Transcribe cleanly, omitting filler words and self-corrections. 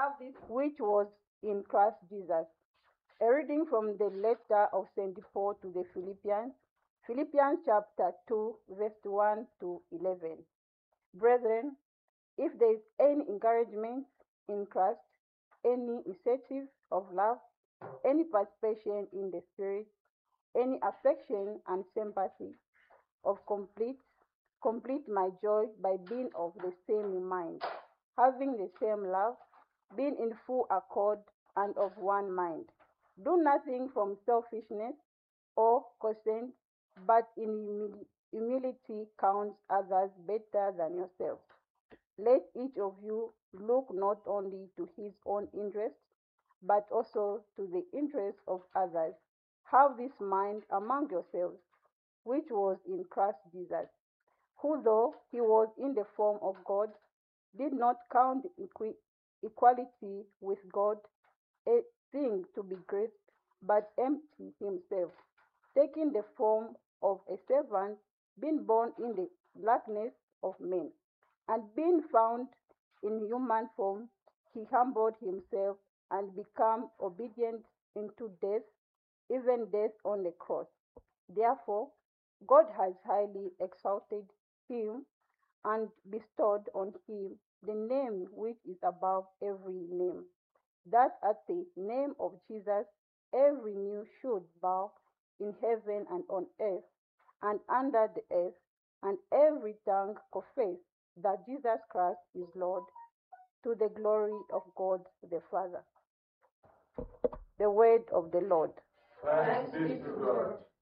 have this which was in Christ Jesus. A reading from the letter of St. Paul to the Philippians, Philippians chapter 2, verse 1 to 11. Brethren, if there is any encouragement in Christ, any initiative of love, any participation in the Spirit, any affection and sympathy, of complete my joy by being of the same mind, having the same love, being in full accord and of one mind. Do nothing from selfishness or conceit, but in humility count others better than yourselves. Let each of you look not only to his own interest, but also to the interest of others. Have this mind among yourselves, which was in Christ Jesus, who, though he was in the form of God, did not count equality with God a thing to be grasped, but emptied himself, taking the form of a servant, being born in the likeness of men, and being found in human form, he humbled himself and became obedient unto death, even death on the cross. Therefore, God has highly exalted him and bestowed on him the name which is above every name, that at the name of Jesus every knee should bow in heaven and on earth and under the earth, and every tongue confess that Jesus Christ is Lord, to the glory of God the Father. The word of the Lord. Thanks be to God.